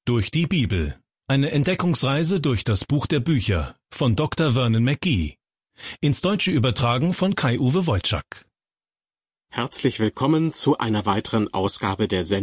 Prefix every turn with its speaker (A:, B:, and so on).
A: Durch die Bibel. Eine Entdeckungsreise durch das Buch der Bücher von Dr. Vernon McGee. Ins Deutsche übertragen von Kai-Uwe Wojczak.
B: Herzlich willkommen zu einer weiteren Ausgabe der Sendung